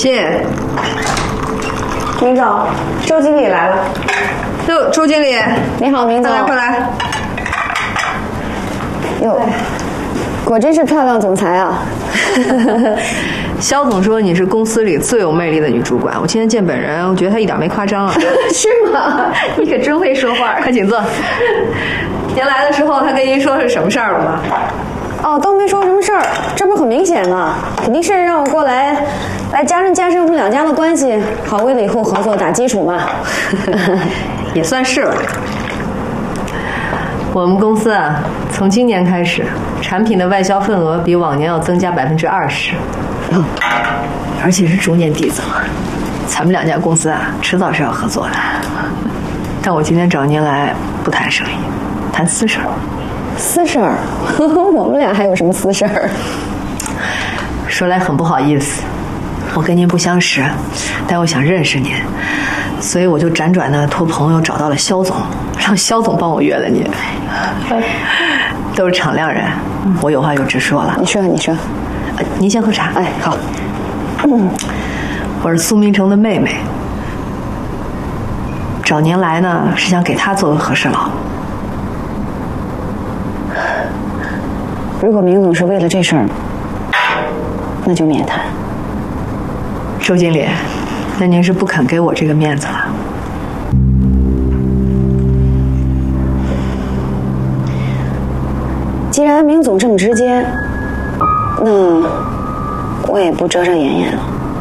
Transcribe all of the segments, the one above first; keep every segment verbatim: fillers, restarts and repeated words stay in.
谢。 明总，周经理来了。 哟，周经理， 你好，明总。 快来快来。 哟，果真是漂亮总裁啊！ 肖总说你是公司里最有魅力的女主管，我今天见本人，我觉得她一点没夸张啊。 是吗？你可真会说话。 快请坐。您来的时候，他跟您说是什么事儿了吗？ 哦，都没说什么事儿，这不很明显吗？肯定是让我过来，来加深加深我们两家的关系，好为了以后合作打基础嘛。 也算是吧。我们公司啊，从今年开始，产品的外销份额比往年要增加百分之二十，而且是逐年递增。咱们两家公司啊，迟早是要合作的。但我今天找您来，不谈生意，谈私事儿。 私事儿？我们俩还有什么私事儿？ 说来很不好意思，我跟您不相识，但我想认识您，所以我就辗转的托朋友找到了肖总，让肖总帮我约了您。都是敞亮人，我有话就直说了。 你说，你说。 呃，您先喝茶。 哎，好。 嗯，我是苏明成的妹妹，找您来呢是想给她做个和事佬。 如果明总是为了这事儿，那就免谈。 周经理，那您是不肯给我这个面子了？ 既然明总这么直接，那我也不遮遮掩掩了。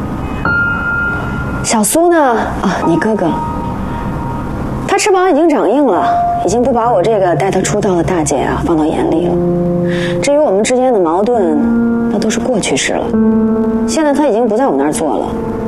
小苏呢？啊，你哥哥，他翅膀已经长硬了，已经不把我这个带他出道的大姐啊放到眼里了。至于我们之间的矛盾，那都是过去式了。现在他已经不在我那儿做了，